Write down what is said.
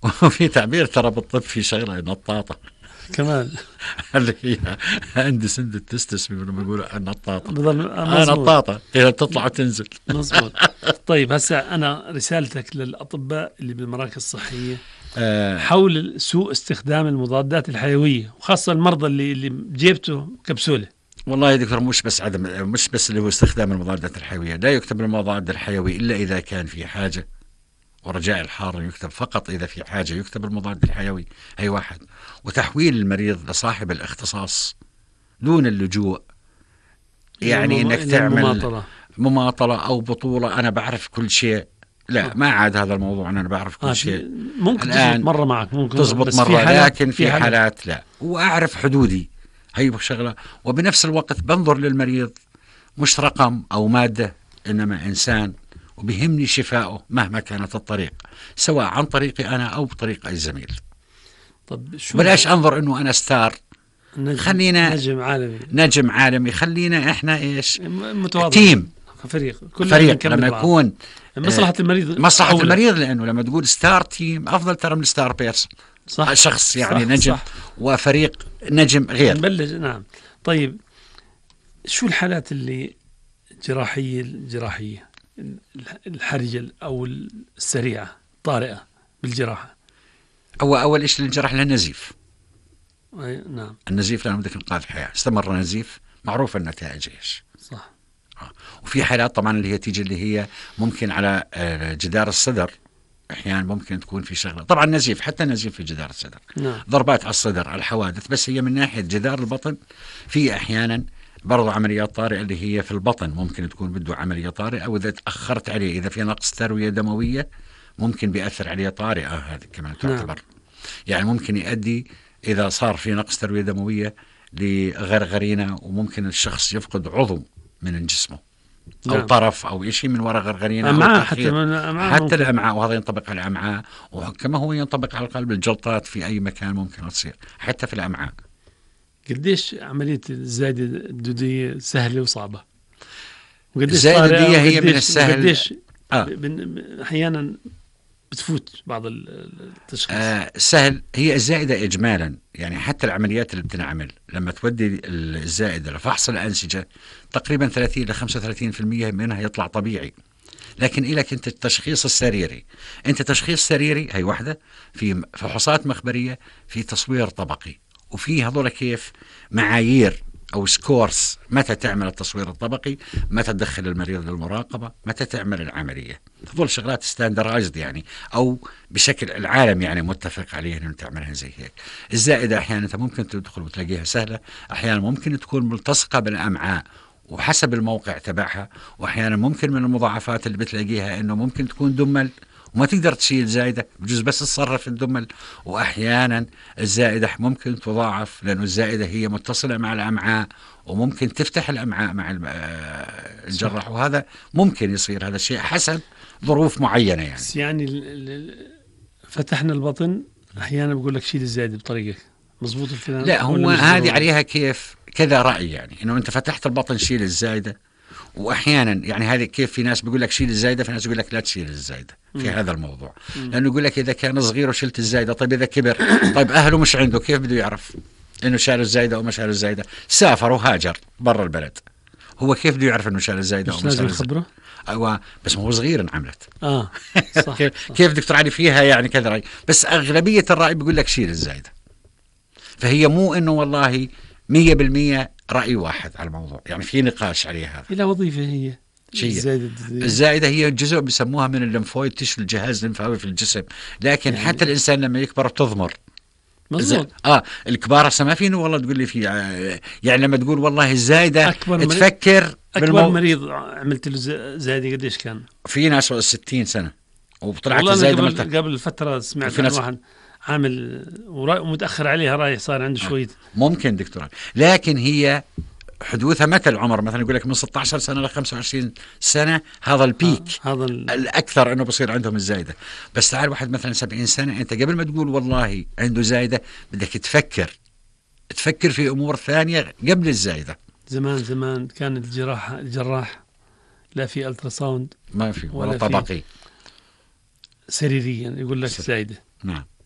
وفي تعبير ترى بالطب في شغلة نطاطة كمان. اللي هي عندي سند التستس لما يقولوا النطاطة. بضل نطاطة هي تطلع وتنزل. مظبوط. طيب هسه أنا رسالتك للأطباء اللي بالمراكز الصحية حول سوء استخدام المضادات الحيوية، وخاصة المرضى اللي جيبته كبسولة. والله يا دكتور مش بس اللي هو استخدام المضادات الحيوية. لا يكتب المضاد الحيوي إلا إذا كان في حاجة، ورجاء الحار يكتب فقط إذا في حاجة يكتب المضاد الحيوي. هي واحد. وتحويل المريض لصاحب الاختصاص دون اللجوء، يعني إنك تعمل مماطلة أو بطولة أنا بعرف كل شيء. لا ما عاد هذا الموضوع أنا بعرف كل شيء. ممكن تزبط مرة معك، ممكن تزبط مرة، لكن في حالات لا. وأعرف حدودي، هي شغلة. وبنفس الوقت بنظر للمريض مش رقم أو مادة، إنما إنسان، وبيهمني شفائه مهما كانت الطريق، سواء عن طريقي أنا أو بطريق أي زميل. طب شو بلاش أنظر إنه أنا ستار، خلينا نجم عالمي. خلينا إحنا إيش متواضع، تيم، فريق لما يكون مصلحة المريض، مصلحة المريض. لأنه لما تقول ستار تيم أفضل ترى من ستار بيرسون. صح. شخص يعني صح. نجم. صح. وفريق نجم غير. نبلج. نعم. طيب شو الحالات اللي الجراحية الحرجة أو السريعة طارئة بالجراحة؟ أول شيء الجراحة للنزيف. نعم. النزيف لأنه بدك إنقاذ الحياة. استمر نزيف معروف النتائج إيش. صح. وفي حالات طبعا اللي هي تيجي اللي هي ممكن على جدار الصدر. أحيانا ممكن تكون في شغلة، طبعا نزيف، حتى نزيف في جدار الصدر. نعم. ضربات على الصدر، على الحوادث. بس هي من ناحية جدار البطن في أحيانا برضو عمليات طارئة اللي هي في البطن ممكن تكون بده عملية طارئة، أو إذا تأخرت عليه، إذا في نقص تروية دموية ممكن بيأثر عليه طارئة. هذه كمان تعتبر. نعم. يعني ممكن يؤدي إذا صار في نقص تروية دموية لغرغرينة، وممكن الشخص يفقد عضو من جسمه. أو نعم. طرف أو شيء من وراء غرغرينة، أمعاء، حتى الأمعاء. وهذا ينطبق على الأمعاء، وكما هو ينطبق على القلب. الجلطات في أي مكان ممكن تصير حتى في الأمعاء. قديش عملية الزايدة الدودية سهلة وصعبة؟ الزايدة الدودية هي من السهل. قديش أحيانا بتفوت بعض التشخيص؟ سهل. هي الزائدة إجمالا، يعني حتى العمليات اللي بتنعمل لما تودي الزائدة لفحص الأنسجة تقريبا 30 إلى 35% منها يطلع طبيعي. لكن إلك أنت التشخيص السريري. أنت تشخيص سريري هي واحدة، في فحوصات مخبرية، في تصوير طبقي، وفي هذول كيف معايير أو سكورس، متى تعمل التصوير الطبقي، متى تدخل المريض للمراقبة، متى تعمل العملية. هذول شغلات ستاندرايزد يعني، أو بشكل العالم يعني متفق عليه أنه تعملها زي هيك. الزائدة أحيانا أنت ممكن تدخل وتلاقيها سهلة، أحيانا ممكن تكون ملتصقة بالأمعاء وحسب الموقع تبعها، وأحيانا ممكن من المضاعفات اللي بتلاقيها أنه ممكن تكون دمل وما تقدر تشيل زائدة، بجوز بس تصرف الدمل. وأحيانا الزائدة ممكن تضاعف لأنه الزائدة هي متصلة مع الأمعاء، وممكن تفتح الأمعاء مع الجراح. وهذا ممكن يصير هذا الشيء حسب ظروف معينة يعني. فتحنا البطن أحيانا بقول لك شيل الزائدة بطريقة مضبوط الكلام؟ لا، هو هذه عليها كيف كذا رأي، يعني إنه أنت فتحت البطن شيل الزائدة. وأحيانا يعني هذه كيف، في ناس بيقول لك شيل الزايدة، في ناس بيقول لك لا تشيل الزايدة في هذا الموضوع. لأنه يقول لك إذا كان صغير وشلت الزايدة، طيب إذا كبر، طيب أهله مش عنده، كيف بده يعرف إنه شال الزايدة أو ما شال الزايدة؟ سافر وهاجر برا البلد، هو كيف بده يعرف إنه شال الزايدة أو ما شال الزايدة؟ أيوة، بس ما هو صغير انعملت. صح. كيف بدك تعرف فيها يعني كذا رأي. بس أغلبية الرأي بيقول لك شيل الزايدة. فهي مو إنه والله 100% رأي واحد على الموضوع، يعني في نقاش عليه. هذا إلى وظيفة هي الزائدة هي جزء بسموها من الليمفويد تشفي الجهاز الليمفاوي في الجسم. لكن يعني حتى الإنسان لما يكبر بتضمر. مظبوط. الكبار هسه ما فينه والله تقول لي في يعني لما تقول والله الزايدة تفكر أكبر مريض عملت له زايدة قديش كان؟ في ناس 60 سنة وطلعت الزايدة قبل فترة سمعت عن واحد عامل ومتأخر عليها رايح صار عنده شوية. ممكن دكتور، لكن هي حدوثها متى العمر؟ مثلا يقول لك من 16 سنة ل 25 سنة هذا البيك. هذا الأكثر أنه بصير عندهم الزايدة. بس تعال واحد مثلا 70 سنة، أنت قبل ما تقول والله عنده زايدة بدك تفكر في أمور ثانية قبل الزايدة. زمان كان الجراح لا في ألتراساوند ما في ولا طبقي سريريا يقول لك زايدة. نعم.